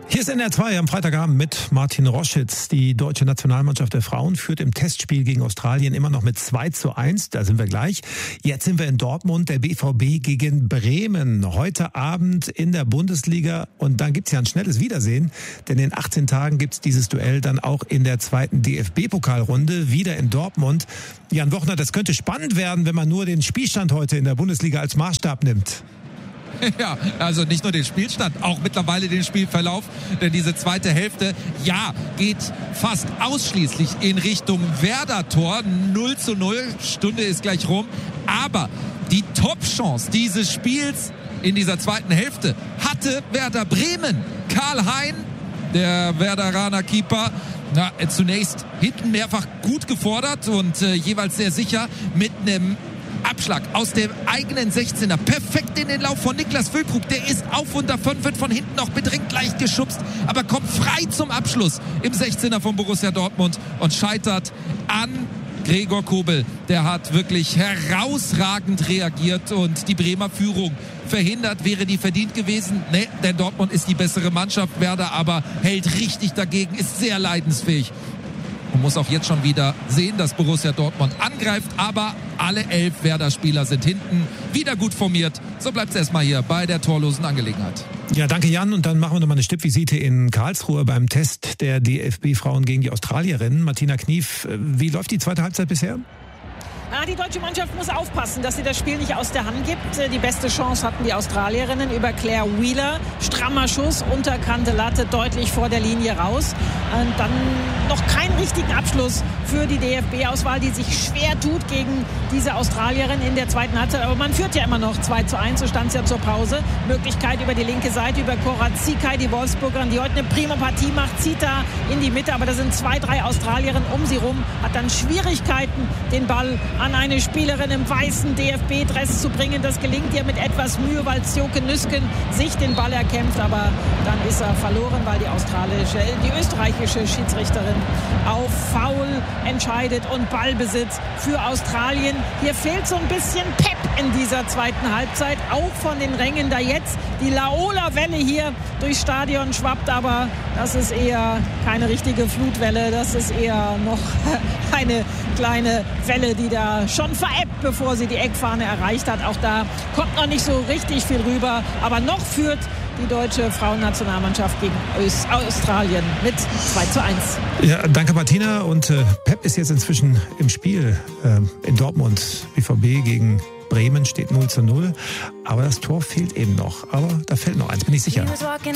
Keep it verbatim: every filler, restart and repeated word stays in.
Hier ist N R zwei am Freitagabend mit Martin Roschitz. Die deutsche Nationalmannschaft der Frauen führt im Testspiel gegen Australien immer noch mit zwei zu eins. Da sind wir gleich. Jetzt sind wir in Dortmund, der B V B gegen Bremen. Heute Abend in der Bundesliga. Und dann gibt's ja ein schnelles Wiedersehen. Denn in achtzehn Tagen gibt's dieses Duell dann auch in der zweiten D F B-Pokalrunde wieder in Dortmund. Jan Wochner, das könnte spannend werden, wenn man nur den Spielstand heute in der Bundesliga als Maßstab nimmt. Ja, also nicht nur den Spielstand, auch mittlerweile den Spielverlauf, denn diese zweite Hälfte, ja, geht fast ausschließlich in Richtung Werder-Tor, null zu null, Stunde ist gleich rum, aber die Top-Chance dieses Spiels in dieser zweiten Hälfte hatte Werder Bremen. Karl Hein, der Werderaner Keeper, na, zunächst hinten mehrfach gut gefordert und äh, jeweils sehr sicher mit einem Abschlag aus dem eigenen sechzehner. Perfekt in den Lauf von Niklas Füllkrug. Der ist auf und davon, wird von hinten noch bedrängt, leicht geschubst, aber kommt frei zum Abschluss im sechzehner von Borussia Dortmund und scheitert an Gregor Kobel. Der hat wirklich herausragend reagiert und die Bremer Führung verhindert. Wäre die verdient gewesen? Ne, denn Dortmund ist die bessere Mannschaft. Werder aber hält richtig dagegen, ist sehr leidensfähig. Man muss auch jetzt schon wieder sehen, dass Borussia Dortmund angreift, aber alle elf Werder-Spieler sind hinten wieder gut formiert. So bleibt es erstmal hier bei der torlosen Angelegenheit. Ja, danke Jan. Und dann machen wir nochmal eine Stippvisite in Karlsruhe beim Test der D F B-Frauen gegen die Australierinnen. Martina Knief, wie läuft die zweite Halbzeit bisher? Ah, die deutsche Mannschaft muss aufpassen, dass sie das Spiel nicht aus der Hand gibt. Die beste Chance hatten die Australierinnen über Claire Wheeler. Strammer Schuss, unterkante Latte, deutlich vor der Linie raus. Und dann noch keinen richtigen Abschluss für die D F B-Auswahl, die sich schwer tut gegen diese Australierin in der zweiten Halbzeit. Aber man führt ja immer noch zwei zu eins, so stand es ja zur Pause. Möglichkeit über die linke Seite, über Cora Zikai, die Wolfsburgerin, die heute eine prima Partie macht, zieht da in die Mitte. Aber da sind zwei, drei Australierinnen um sie rum, hat dann Schwierigkeiten, den Ball an eine Spielerin im weißen D F B-Dress zu bringen. Das gelingt ihr mit etwas Mühe, weil Sjoke Nüsken sich den Ball erkämpft. Aber dann ist er verloren, weil die australische, die österreichische Schiedsrichterin auf Foul entscheidet und Ballbesitz für Australien. Hier fehlt so ein bisschen Pep in dieser zweiten Halbzeit, auch von den Rängen, da jetzt die Laola-Welle hier durchs Stadion schwappt, aber das ist eher keine richtige Flutwelle, das ist eher noch eine kleine Welle, die da schon verebbt, bevor sie die Eckfahne erreicht hat. Auch da kommt noch nicht so richtig viel rüber, aber noch führt die deutsche Frauennationalmannschaft gegen Australien mit zwei zu eins. Ja, danke Martina. Und äh, Pep ist jetzt inzwischen im Spiel äh, in Dortmund. B V B gegen Bremen steht null zu null. Aber das Tor fehlt eben noch. Aber da fällt noch eins, bin ich sicher.